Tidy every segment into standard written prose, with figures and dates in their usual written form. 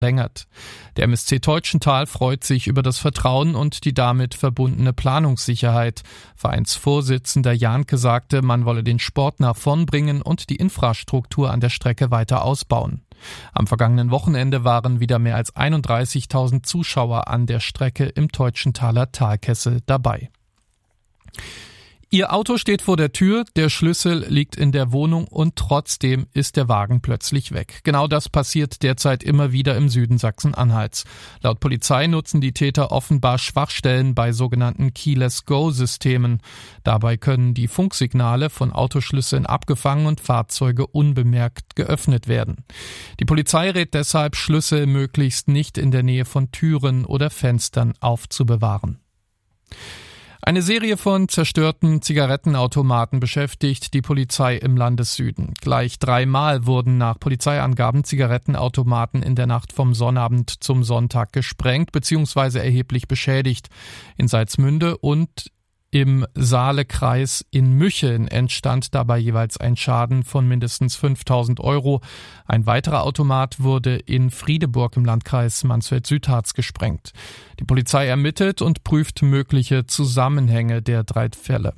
verlängert. Der MSC Teutschenthal freut sich über das Vertrauen und die damit verbundene Planungssicherheit. Vereinsvorsitzender Jahnke sagte, man wolle den Sport nach vorn bringen und die Infrastruktur an der Strecke weiter ausbauen. Am vergangenen Wochenende waren wieder mehr als 31.000 Zuschauer an der Strecke im Teutschenthaler Talkessel dabei. Ihr Auto steht vor der Tür, der Schlüssel liegt in der Wohnung und trotzdem ist der Wagen plötzlich weg. Genau das passiert derzeit immer wieder im Süden Sachsen-Anhalts. Laut Polizei nutzen die Täter offenbar Schwachstellen bei sogenannten Keyless-Go-Systemen. Dabei können die Funksignale von Autoschlüsseln abgefangen und Fahrzeuge unbemerkt geöffnet werden. Die Polizei rät deshalb, Schlüssel möglichst nicht in der Nähe von Türen oder Fenstern aufzubewahren. Eine Serie von zerstörten Zigarettenautomaten beschäftigt die Polizei im Landessüden. Gleich 3-mal wurden nach Polizeiangaben Zigarettenautomaten in der Nacht vom Sonnabend zum Sonntag gesprengt bzw. erheblich beschädigt. In Salzmünde und im Saalekreis in Mücheln entstand dabei jeweils ein Schaden von mindestens 5.000 €. Ein weiterer Automat wurde in Friedeburg im Landkreis Mansfeld-Südharz gesprengt. Die Polizei ermittelt und prüft mögliche Zusammenhänge der 3 Fälle.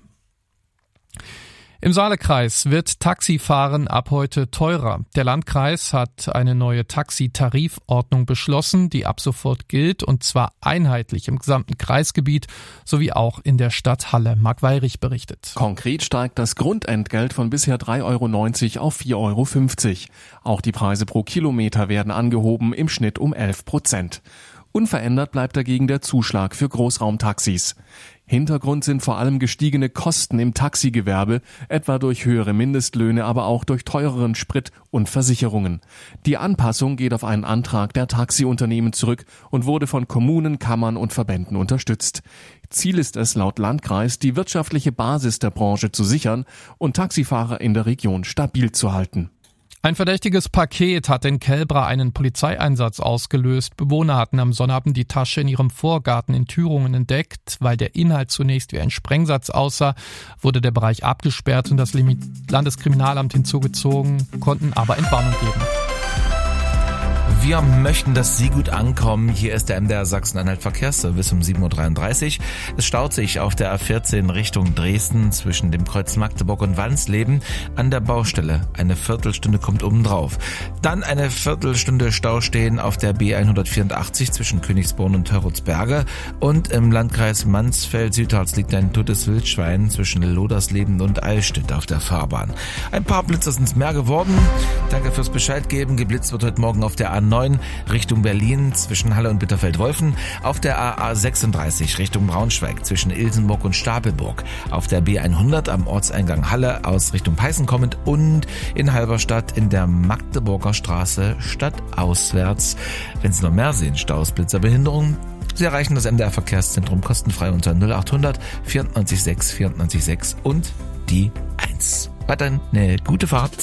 Im Saalekreis wird Taxifahren ab heute teurer. Der Landkreis hat eine neue Taxitarifordnung beschlossen, die ab sofort gilt, und zwar einheitlich im gesamten Kreisgebiet sowie auch in der Stadt Halle. Marc Weyrich berichtet. Konkret steigt das Grundentgelt von bisher 3,90 € auf 4,50 €. Auch die Preise pro Kilometer werden angehoben, im Schnitt um 11%. Unverändert bleibt dagegen der Zuschlag für Großraumtaxis. Hintergrund sind vor allem gestiegene Kosten im Taxigewerbe, etwa durch höhere Mindestlöhne, aber auch durch teureren Sprit und Versicherungen. Die Anpassung geht auf einen Antrag der Taxiunternehmen zurück und wurde von Kommunen, Kammern und Verbänden unterstützt. Ziel ist es laut Landkreis, die wirtschaftliche Basis der Branche zu sichern und Taxifahrer in der Region stabil zu halten. Ein verdächtiges Paket hat in Kelbra einen Polizeieinsatz ausgelöst. Bewohner hatten am Sonnabend die Tasche in ihrem Vorgarten in Thüringen entdeckt. Weil der Inhalt zunächst wie ein Sprengsatz aussah, wurde der Bereich abgesperrt und das Landeskriminalamt hinzugezogen, konnten aber Entwarnung geben. Wir möchten, dass Sie gut ankommen. Hier ist der MDR Sachsen-Anhalt Verkehrsservice um 7.33 Uhr. Es staut sich auf der A14 Richtung Dresden zwischen dem Kreuz Magdeburg und Wansleben an der Baustelle. Eine Viertelstunde kommt obendrauf. Dann eine Viertelstunde Stau stehen auf der B184 zwischen Königsborn und Hörrutsberge. Und im Landkreis Mansfeld-Südharz liegt ein totes Wildschwein zwischen Lodersleben und Eichstätt auf der Fahrbahn. Ein paar Blitzer sind mehr geworden. Danke fürs Bescheid geben. Geblitzt wird heute Morgen auf der A9 Richtung Berlin zwischen Halle und Bitterfeld-Wolfen, auf der AA36 Richtung Braunschweig zwischen Ilsenburg und Stapelburg, auf der B100 am Ortseingang Halle aus Richtung Peißen kommend und in Halberstadt in der Magdeburger Straße stadtauswärts. Wenn Sie noch mehr sehen, Staus, Blitzer, Behinderungen, Sie erreichen das MDR Verkehrszentrum kostenfrei unter 0800 94 6 94 6 und die 1. Weiterhin eine gute Fahrt.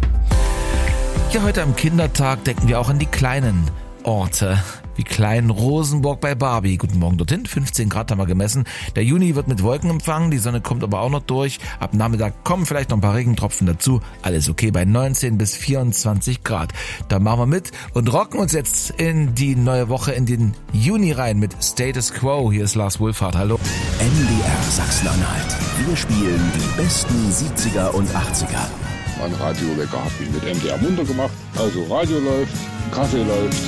Ja, heute am Kindertag denken wir auch an die kleinen Orte, wie Klein Rosenburg bei Barbie. Guten Morgen dorthin, 15 Grad haben wir gemessen. Der Juni wird mit Wolken empfangen, die Sonne kommt aber auch noch durch. Ab Nachmittag kommen vielleicht noch ein paar Regentropfen dazu. Alles okay bei 19 bis 24 Grad. Da machen wir mit und rocken uns jetzt in die neue Woche, in den Juni rein mit Status Quo. Hier ist Lars Wohlfahrt, hallo. MDR Sachsen-Anhalt. Wir spielen die besten 70er und 80er. Mein Radiowecker habe ich mit MDR munter gemacht. Also Radio läuft, Kaffee läuft.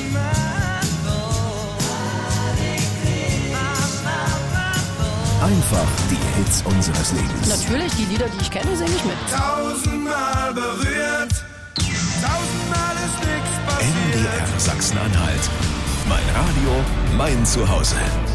Einfach die Hits unseres Lebens. Natürlich, die Lieder, die ich kenne, singe ich mit. 1000-mal berührt, 1000-mal ist nichts passiert. MDR Sachsen-Anhalt. Mein Radio, mein Zuhause.